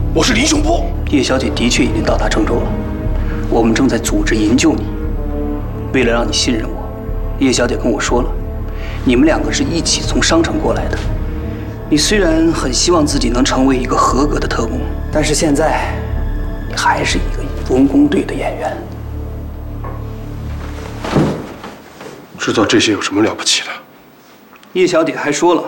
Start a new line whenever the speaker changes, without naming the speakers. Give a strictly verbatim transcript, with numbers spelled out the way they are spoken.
我是林雄波。
叶小姐的确已经到达郑州了，我们正在组织营救你。为了让你信任我，叶小姐跟我说了，你们两个是一起从商城过来的。你虽然很希望自己能成为一个合格的特工，但是现在你还是一个文工队的演员。
知道这些有什么了不起的？
叶小姐还说了，